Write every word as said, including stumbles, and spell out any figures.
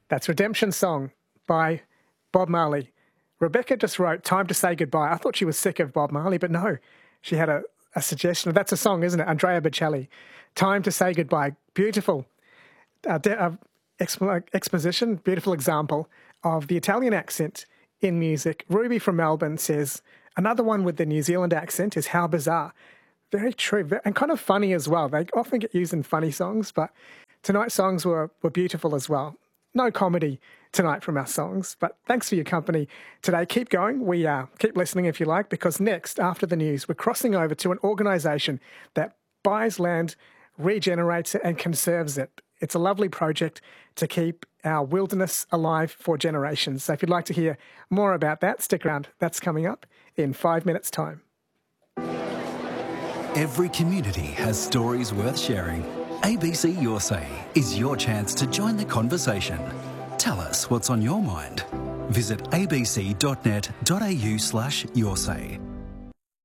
That's Redemption Song by Bob Marley. Rebecca just wrote Time to Say Goodbye. I thought she was sick of Bob Marley, but no. She had a, a suggestion. That's a song, isn't it? Andrea Bocelli. Time to Say Goodbye. Beautiful uh, de- uh, expo- exposition, beautiful example of the Italian accent in music. Ruby from Melbourne says, another one with the New Zealand accent is How Bizarre. Very true, and kind of funny as well. They often get used in funny songs, but tonight's songs were, were beautiful as well. No comedy tonight from our songs, but thanks for your company today. Keep going. We uh, keep listening if you like, because next, after the news, we're crossing over to an organisation that buys land, regenerates it and conserves it. It's a lovely project to keep our wilderness alive for generations. So if you'd like to hear more about that, stick around. That's coming up in five minutes' time. Every community has stories worth sharing. A B C Your Say is your chance to join the conversation. Tell us what's on your mind. Visit abc.net.au slash your say.